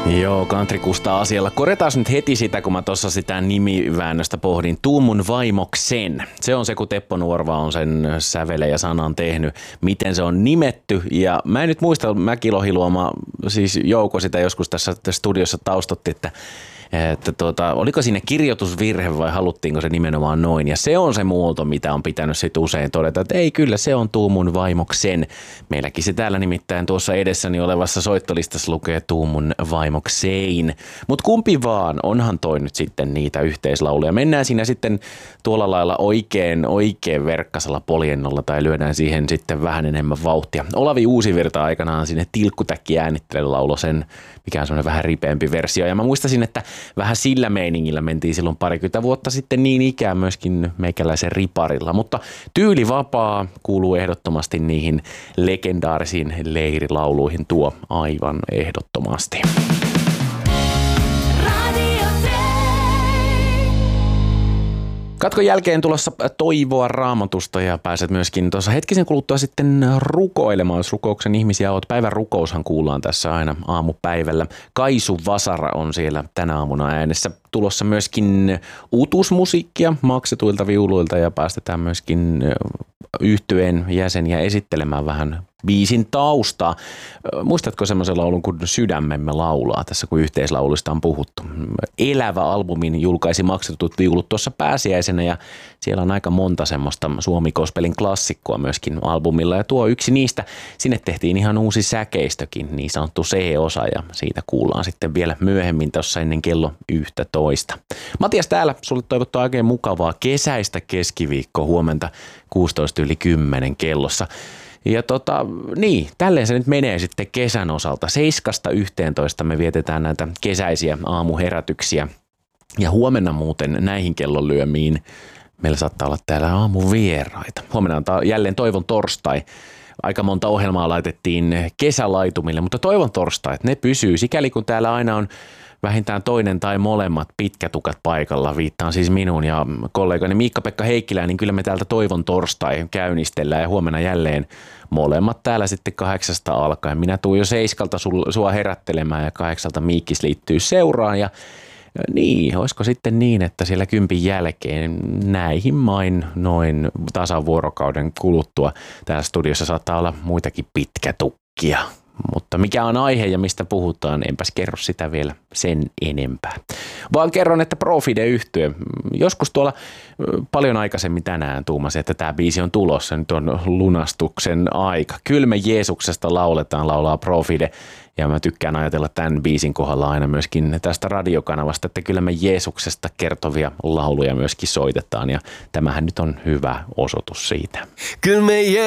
Joo, Country-Kusta asialla. Korjataan nyt heti sitä, kun mä tuossa sitä nimiväännöstä pohdin. Tuumun vaimoksen. Se on se, kun Teppo Nuorva on sen sävelen ja sanan tehnyt, miten se on nimetty. Ja mä en nyt muista, Mäki Lohiluoma, siis Jouko sitä joskus tässä studiossa taustotti, että oliko siinä kirjoitusvirhe vai haluttiinko se nimenomaan noin. Ja se on se muoto, mitä on pitänyt sit usein todeta, että ei kyllä, se on Tuumun vaimoksen. Meilläkin se täällä nimittäin tuossa edessäni olevassa soittolistassa lukee Tuumun vaimoksein. Mutta kumpi vaan, onhan toi nyt sitten niitä yhteislauluja. Mennään siinä sitten tuolla lailla oikein verkkasella poljennolla tai lyödään siihen sitten vähän enemmän vauhtia. Olavi Uusivirta aikanaan sinne tilkkutäkki äänittely laulo sen, mikä on semmoinen vähän ripeämpi versio. Ja mä muistasin, että vähän sillä meiningillä mentiin silloin 20 vuotta sitten niin ikään myöskin meikäläisen riparilla. Mutta Tyylivapaa kuuluu ehdottomasti niihin legendaarisiin leirilauluihin tuo aivan ehdottomasti. Katkon jälkeen tulossa toivoa Raamatusta ja pääset myöskin tuossa hetkisen kuluttua sitten rukoilemaan, jos rukouksen ihmisiä oot. Päivän rukoushan kuullaan tässä aina aamupäivällä. Kaisu Vasara on siellä tänä aamuna äänessä. Tulossa myöskin utusmusiikkia maksetuilta viuluilta ja päästetään myöskin yhtyeen jäseniä esittelemään vähän biisin taustaa. Muistatko semmoisen laulun kuin Sydämemme laulaa tässä, kun yhteislauluista on puhuttu? Elävä albumin julkaisi maksetut viulut tuossa pääsiäisenä ja siellä on aika monta semmoista Suomi-gospelin klassikkoa myöskin albumilla. Ja tuo yksi niistä, sinne tehtiin ihan uusi säkeistökin, niin sanottu C-osa ja siitä kuullaan sitten vielä myöhemmin tuossa ennen kello 11. Matias täällä, sulle toivottaa oikein mukavaa kesäistä keskiviikkoa huomenta 16:10 kellossa. Ja niin, tälleen se nyt menee sitten kesän osalta. 7-11 me vietetään näitä kesäisiä aamuherätyksiä. Ja huomenna muuten näihin kellonlyömiin meillä saattaa olla täällä aamuvieraita. Huomenna on jälleen Toivon torstai. Aika monta ohjelmaa laitettiin kesälaitumille, mutta Toivon torstait, ne pysyy. Sikäli kun täällä aina on vähintään toinen tai molemmat pitkätukat paikalla, viittaan siis minun ja kollegani Miikka-Pekka Heikkilä, niin kyllä me täältä Toivon torstai käynnistellään ja huomenna jälleen molemmat täällä sitten 8 alkaen. Minä tuun jo 7 sua herättelemään ja 8 Miikkis liittyy seuraan ja niin, olisiko sitten niin, että siellä 10 jälkeen näihin main noin tasan vuorokauden kuluttua täällä studiossa saattaa olla muitakin pitkätukkia. Mutta mikä on aihe ja mistä puhutaan, enpäs kerro sitä vielä sen enempää. Vaan kerron, että Profide-yhtye. Joskus tuolla paljon aikaisemmin tänään tuumasin, että tämä biisi on tulossa. Nyt on lunastuksen aika. Kyllä me Jeesuksesta laulaa Profide. Ja mä tykkään ajatella tämän biisin kohdalla aina myöskin tästä radiokanavasta, että kyllä me Jeesuksesta kertovia lauluja myöskin soitetaan. Ja tämähän nyt on hyvä osoitus siitä. Kyllä me